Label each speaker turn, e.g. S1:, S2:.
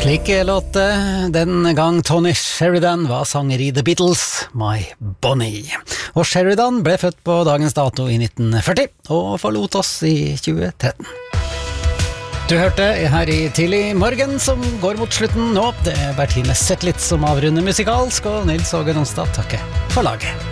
S1: Slik låt den gang Tony Sheridan var sanger i The Beatles, My Bonnie. Og Sheridan ble født på dagens dato i 1940, og forlot oss i 2013. Du hørte her i Tidlig morgen, som går mot slutten nå. Det er Bertine Zetlitz som avrunder musikalsk, og Nils Åge Nonstad takker for laget.